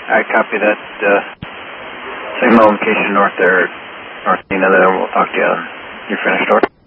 I copy that. Signal location north there, North Nina there. We'll talk to you on your finished order.